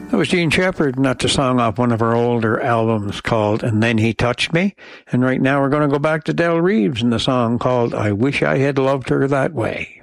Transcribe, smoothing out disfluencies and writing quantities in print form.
That was Gene Shepherd, and that's a song off one of our older albums called And Then He Touched Me. And right now we're going to go back to Del Reeves and the song called I Wish I Had Loved Her That Way.